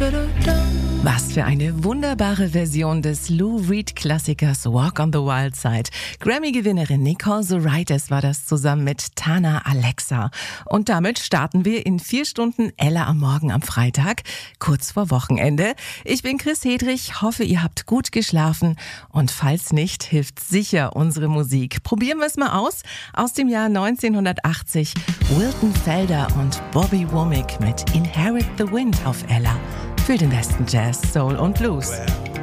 Was für eine wunderbare Version des Lou Reed-Klassikers Walk on the Wild Side. Grammy-Gewinnerin Nicole Zuraitis war das zusammen mit Tana Alexa. Und damit starten wir in 4 Stunden Ella am Morgen am Freitag, kurz vor Wochenende. Ich bin Chris Hedrich, hoffe, ihr habt gut geschlafen. Und falls nicht, hilft sicher unsere Musik. Probieren wir es mal aus dem Jahr 1980. Wilton Felder und Bobby Womack mit Inherit the Wind auf Ella. Für den besten Jazz, Soul und Blues.